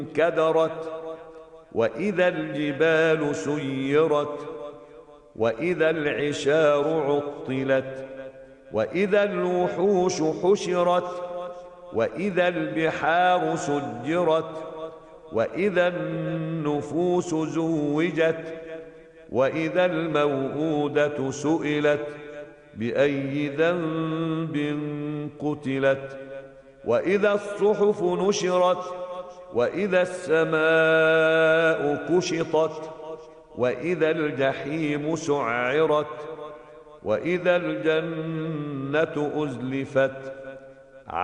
انكدرت وإذا الجبال سيرت وإذا العشار عطلت وإذا الوحوش حشرت وإذا البحار سجرت وإذا النفوس زوجت وإذا الموءودة سئلت بأي ذنب قتلت وإذا الصحف نشرت وإذا السماء كشطت وإذا الجحيم سعرت وإذا الجنة أزلفت